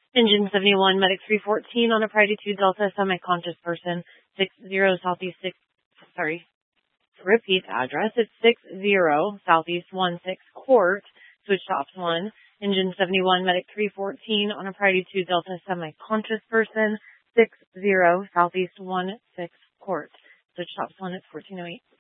Engine 71, Medic 314 on a Priority 2 Delta, semi-conscious person, 60 Southeast 6, sorry, repeat address, it's 60 Southeast 16 Court, switch to ops 1. Engine 71, Medic 314 on a Priority 2 Delta, semi-conscious person, 60 Southeast 16 Court, switch to ops 1, it's 1408.